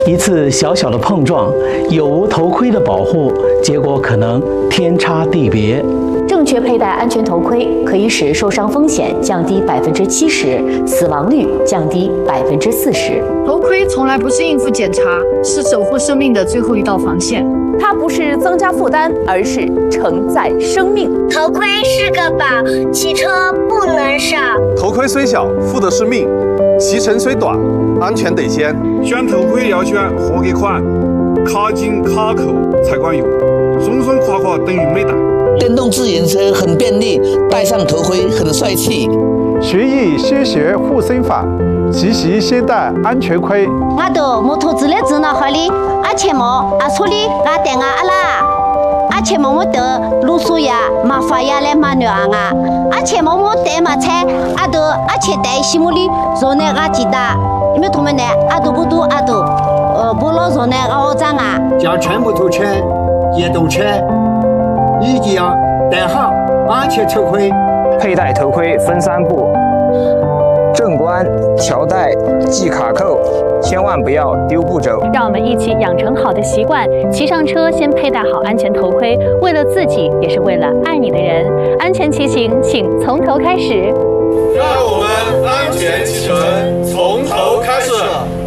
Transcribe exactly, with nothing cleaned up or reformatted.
一次小小的碰撞，有无头盔的保护，结果可能天差地别。 正确佩戴安全头盔可以使受伤风险降低百分之七十，死亡率降低百分之四十。 头盔从来不是应付检查，是守护生命的最后一道防线。 它不是增加负担，而是承载生命。 头盔是个宝，骑车不能少。 头盔虽小，负的是命；骑程虽短，安全得先。 选头盔要选合格款，卡紧卡扣才管用，松松垮垮等于没戴。 电动自行车很便利，戴上头盔很帅气。 学艺先学护身法，骑行先戴安全盔。 我到摩托车的指导好哩，阿切莫阿错哩阿等啊阿啦，阿切莫莫得路数呀马发呀来马牛啊啊，阿切莫莫得马菜阿都阿切带西木哩，昨天阿记得，因为他们呢阿都不都阿都，呃不老昨天阿我长啊。 将全部头车、移动车一定要戴好安全头盔。 佩戴头盔分三步：正关、调带、系卡扣，千万不要丢步走。 让我们一起养成好的习惯，骑上车先佩戴好安全头盔，为了自己，也是为了爱你的人。安全骑行，请从头开始。 让我们安全启程，从头开始。